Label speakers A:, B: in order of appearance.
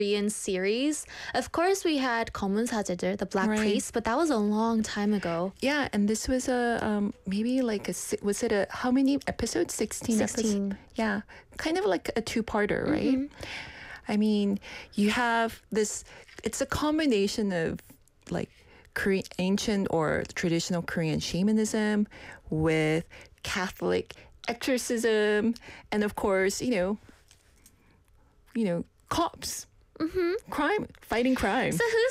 A: Korean series. Of course, we had Komun Saje들, the Black
B: Right.
A: Priest, but that was a long time ago.
B: Yeah, and this was a maybe like was it a how many episodes? 16 episodes.
A: 16.
B: Yeah, kind of like a two-parter, right? I mean, you have this. It's a combination of like ancient or traditional Korean shamanism with Catholic exorcism, and of course, cops, crime, fighting crime.
A: So who's